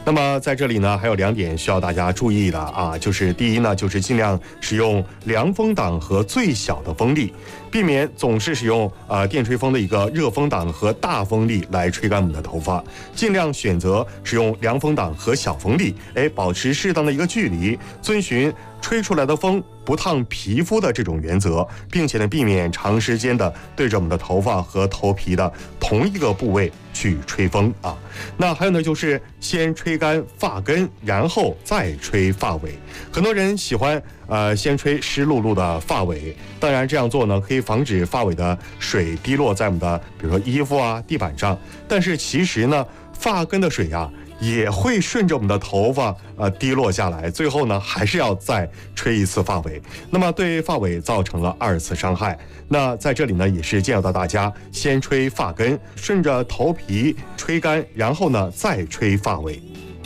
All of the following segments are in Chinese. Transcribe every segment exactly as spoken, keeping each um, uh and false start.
那么在这里呢，还有两点需要大家注意的啊，就是第一呢，就是尽量使用凉风档和最小的风力，避免总是使用呃电吹风的一个热风档和大风力来吹干我们的头发，尽量选择使用凉风档和小风力，哎，保持适当的一个距离，遵循吹出来的风不烫皮肤的这种原则，并且呢，避免长时间的对着我们的头发和头皮的同一个部位去吹风啊。那还有呢，就是先吹干发根，然后再吹发尾。很多人喜欢呃先吹湿漉漉的发尾，当然这样做呢，可以防止发尾的水滴落在我们的比如说衣服啊、地板上。但是其实呢，发根的水呀、啊也会顺着我们的头发呃滴落下来，最后呢还是要再吹一次发尾，那么对发尾造成了二次伤害。那在这里呢，也是建议到大家先吹发根，顺着头皮吹干，然后呢再吹发尾。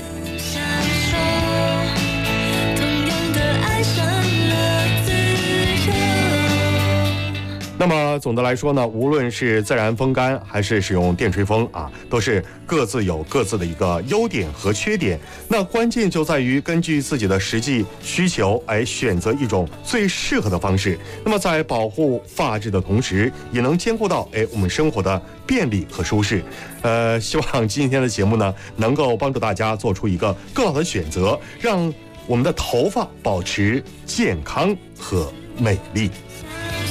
那么总的来说呢，无论是自然风干还是使用电吹风啊，都是各自有各自的一个优点和缺点。那关键就在于根据自己的实际需求，哎，选择一种最适合的方式。那么在保护发质的同时，也能兼顾到哎我们生活的便利和舒适。呃，希望今天的节目呢，能够帮助大家做出一个更好的选择，让我们的头发保持健康和美丽。